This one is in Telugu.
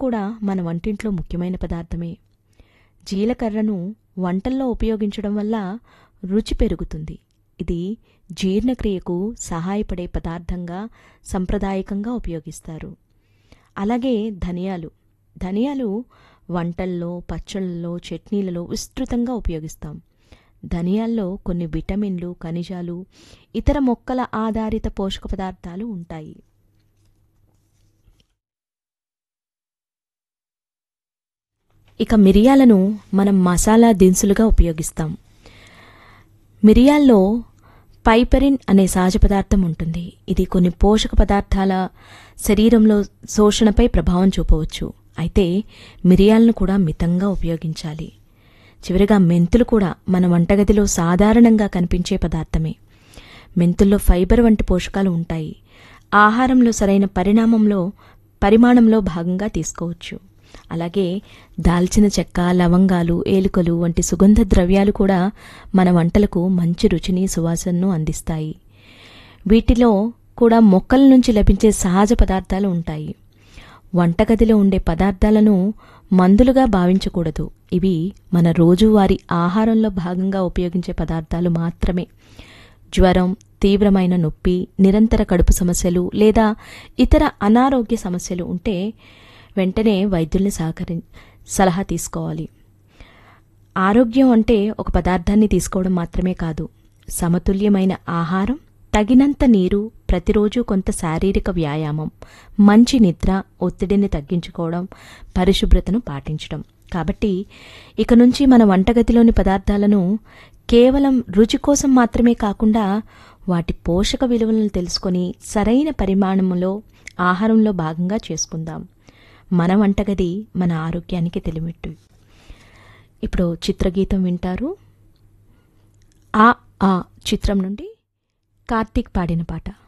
కూడా మన వంటింట్లో ముఖ్యమైన పదార్థమే. జీలకర్రను వంటల్లో ఉపయోగించడం వల్ల రుచి పెరుగుతుంది. ఇది జీర్ణక్రియకు సహాయపడే పదార్థంగా సంప్రదాయకంగా ఉపయోగిస్తారు. అలాగే ధనియాలు వంటల్లో, పచ్చళ్ళలో, చట్నీలలో విస్తృతంగా ఉపయోగిస్తాం. ధనియాల్లో కొన్ని విటమిన్లు, ఖనిజాలు, ఇతర మొక్కల ఆధారిత పోషక పదార్థాలు ఉంటాయి. ఇక మిరియాలను మనం మసాలా దినుసులుగా ఉపయోగిస్తాం. మిరియాల్లో పైపెరిన్ అనే సహజ పదార్థం ఉంటుంది. ఇది కొన్ని పోషక పదార్థాల శరీరంలో శోషణపై ప్రభావం చూపవచ్చు. అయితే మిరియాలను కూడా మితంగా ఉపయోగించాలి. చివరిగా మెంతులు కూడా మన వంటగదిలో సాధారణంగా కనిపించే పదార్థమే. మెంతుల్లో ఫైబర్ వంటి పోషకాలు ఉంటాయి. ఆహారంలో సరైన పరిమాణంలో భాగంగా తీసుకోవచ్చు. అలాగే దాల్చిన చెక్క, లవంగాలు, ఏలుకలు వంటి సుగంధ ద్రవ్యాలు కూడా మన వంటలకు మంచి రుచిని, సువాసనను అందిస్తాయి. వీటిలో కూడా మొక్కల నుంచి లభించే సహజ పదార్థాలు ఉంటాయి. వంటగదిలో ఉండే పదార్థాలను మందులుగా భావించకూడదు. ఇవి మన రోజువారీ ఆహారంలో భాగంగా ఉపయోగించే పదార్థాలు మాత్రమే. జ్వరం, తీవ్రమైన నొప్పి, నిరంతర కడుపు సమస్యలు లేదా ఇతర అనారోగ్య సమస్యలు ఉంటే వెంటనే వైద్యుల్ని సలహా తీసుకోవాలి. ఆరోగ్యం అంటే ఒక పదార్థాన్ని తీసుకోవడం మాత్రమే కాదు. సమతుల్యమైన ఆహారం, తగినంత నీరు, ప్రతిరోజు కొంత శారీరక వ్యాయామం, మంచి నిద్ర, ఒత్తిడిని తగ్గించుకోవడం, పరిశుభ్రతను పాటించడం. కాబట్టి ఇక నుంచి మన వంటగదిలోని పదార్థాలను కేవలం రుచి కోసం మాత్రమే కాకుండా వాటి పోషక విలువలను తెలుసుకొని సరైన పరిమాణంలో ఆహారంలో భాగంగా చేసుకుందాం. మన వంటగది మన ఆరోగ్యానికి తెలిమెట్టు. ఇప్పుడు చిత్రగీతం వింటారు. ఆ చిత్రం నుండి కార్తీక్ పాడిన పాట.